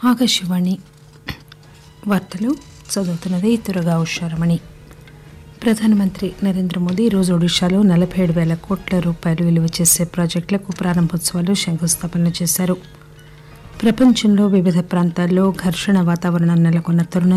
ఆకాశవాణి వార్తలు చదువుతున్నది తురగా ఉషారమణి. ప్రధానమంత్రి నరేంద్ర మోదీ ఈరోజు ఒడిశాలో 47,000 కోట్ల రూపాయలు విలువ చేసే ప్రాజెక్టులకు ప్రారంభోత్సవాలు, శంకుస్థాపనలు చేశారు. ప్రపంచంలో వివిధ ప్రాంతాల్లో ఘర్షణ వాతావరణం నెలకొన్న తరుణంలో